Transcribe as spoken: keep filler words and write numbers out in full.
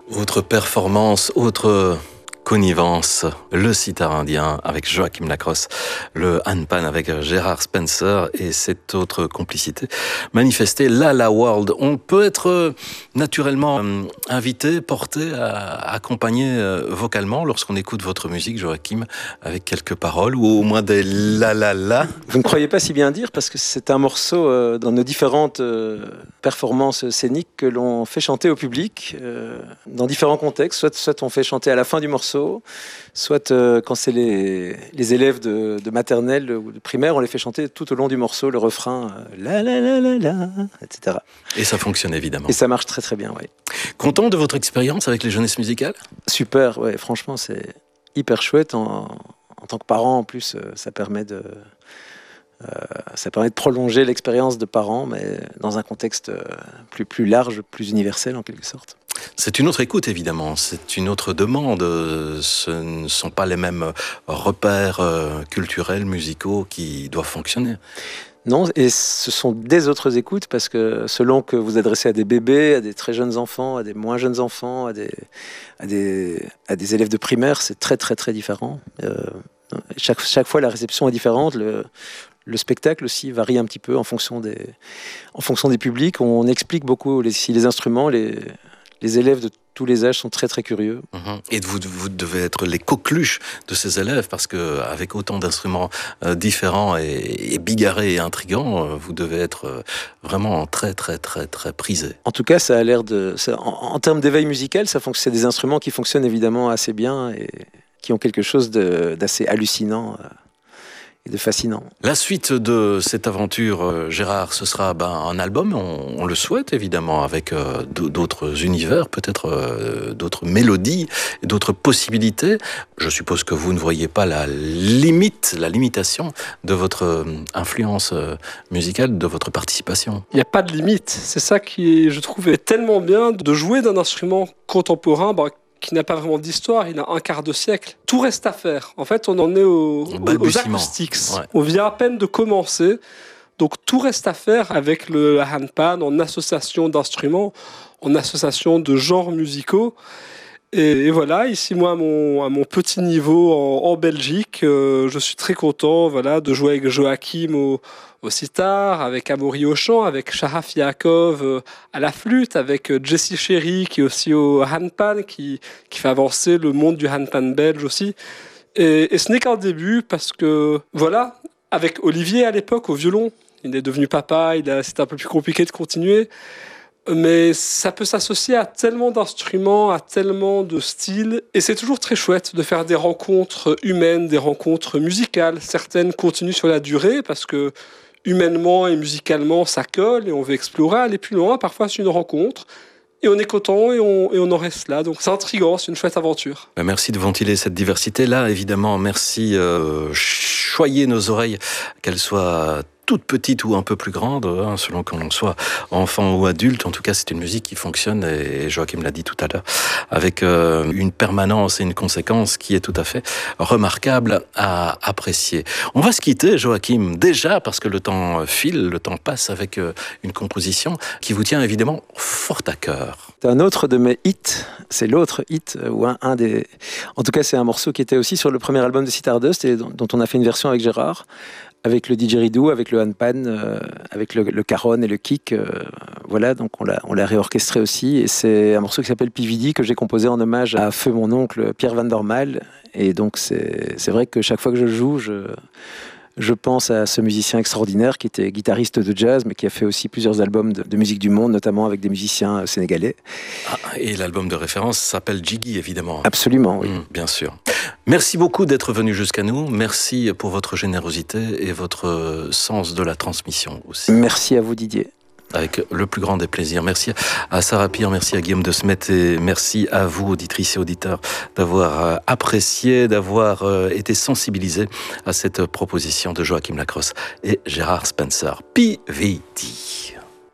Autre performance, autre connivence, le sitar indien avec Joachim Lacrosse, le handpan avec Gérard Spencer et cette autre complicité manifestée La La World. On peut être naturellement invité, porté, à accompagner vocalement lorsqu'on écoute votre musique, Joachim, avec quelques paroles ou au moins des la la la. Vous ne croyez pas si bien dire parce que c'est un morceau euh, dans nos différentes euh, performances scéniques que l'on fait chanter au public euh, dans différents contextes. Soit, soit on fait chanter à la fin du morceau, soit euh, quand c'est les, les élèves de, de maternelle ou de primaire, on les fait chanter tout au long du morceau, le refrain euh, la la la la la, et cetera. Et ça fonctionne évidemment. Et ça marche très très bien, oui. Content de votre expérience avec les jeunesses musicales ? Super, ouais, franchement c'est hyper chouette. En, en tant que parent en plus, euh, ça permet de... Euh, ça permet de prolonger l'expérience de parents, mais dans un contexte plus, plus large, plus universel en quelque sorte. C'est une autre écoute évidemment, c'est une autre demande, ce ne sont pas les mêmes repères culturels, musicaux qui doivent fonctionner. Non, et ce sont des autres écoutes parce que selon que vous adressez à des bébés, à des très jeunes enfants, à des moins jeunes enfants, à des, à des, à des élèves de primaire, c'est très très très différent. Euh, chaque, chaque fois la réception est différente, le, Le spectacle aussi varie un petit peu en fonction des, en fonction des publics. On explique beaucoup les, les instruments. Les, les élèves de tous les âges sont très très curieux. Mmh. Et vous, vous devez être les coqueluches de ces élèves parce qu'avec autant d'instruments euh, différents et, et bigarrés et intrigants, euh, vous devez être euh, vraiment très très très très prisé. En tout cas, ça a l'air de... Ça, en, en termes d'éveil musical, ça c'est des instruments qui fonctionnent évidemment assez bien et qui ont quelque chose de, d'assez hallucinant. Euh, de fascinant. La suite de cette aventure, euh, Gérard, ce sera ben, un album, on, on le souhaite évidemment, avec euh, d'autres univers, peut-être euh, d'autres mélodies, d'autres possibilités. Je suppose que vous ne voyez pas la limite, la limitation de votre euh, influence euh, musicale, de votre participation. Il n'y a pas de limite, c'est ça qui, je trouve, est tellement bien de jouer d'un instrument contemporain, bah, qui n'a pas vraiment d'histoire, il a un quart de siècle. Tout reste à faire. En fait, on en est au, aux acoustiques. Ouais. On vient à peine de commencer. Donc, tout reste à faire avec le handpan en association d'instruments, en association de genres musicaux. Et, et voilà, ici, moi, à mon, à mon petit niveau en, en Belgique, euh, je suis très content voilà, de jouer avec Joachim au, au sitar, avec Amaury au chant, avec Sharaf Yaakov euh, à la flûte, avec euh, Jessie Sherry qui est aussi au handpan, qui, qui fait avancer le monde du handpan belge aussi. Et, et ce n'est qu'un début parce que, voilà, avec Olivier à l'époque au violon, il est devenu papa, il a, c'était un peu plus compliqué de continuer. Mais ça peut s'associer à tellement d'instruments, à tellement de styles. Et c'est toujours très chouette de faire des rencontres humaines, des rencontres musicales. Certaines continuent sur la durée parce que humainement et musicalement, ça colle et on veut explorer, aller plus loin. Parfois, c'est une rencontre. Et on est content et on, et on en reste là. Donc c'est intriguant, c'est une chouette aventure. Merci de ventiler cette diversité-là, évidemment. Merci. Euh, choyez nos oreilles, qu'elles soient toute petite ou un peu plus grande, hein, selon qu'on soit enfant ou adulte. En tout cas, c'est une musique qui fonctionne, et Joachim l'a dit tout à l'heure, avec euh, une permanence et une conséquence qui est tout à fait remarquable à apprécier. On va se quitter, Joachim, déjà, parce que le temps file, le temps passe avec euh, une composition qui vous tient évidemment fort à cœur. C'est un autre de mes hits, c'est l'autre hit, ou un, un des... En tout cas, c'est un morceau qui était aussi sur le premier album de Sitar Dust, et dont, dont on a fait une version avec Gérard, avec le didgeridoo, avec le handpan, euh, avec le, le caron et le kick. Euh, voilà, donc on l'a, on l'a réorchestré aussi. Et c'est un morceau qui s'appelle P V D que j'ai composé en hommage à feu mon oncle Pierre Van der Maal. Et donc c'est, c'est vrai que chaque fois que je joue, je, je pense à ce musicien extraordinaire qui était guitariste de jazz, mais qui a fait aussi plusieurs albums de, de musique du monde, notamment avec des musiciens sénégalais. Ah, et l'album de référence s'appelle Jiggy, évidemment. Absolument, oui. Mmh, bien sûr. Merci beaucoup d'être venu jusqu'à nous. Merci pour votre générosité et votre sens de la transmission aussi. Merci à vous, Didier. Avec le plus grand des plaisirs. Merci à Sarah Pire, merci à Guillaume de Smet et merci à vous, auditrices et auditeurs, d'avoir apprécié, d'avoir été sensibilisés à cette proposition de Joachim Lacrosse et Gérard Spencer. P V D.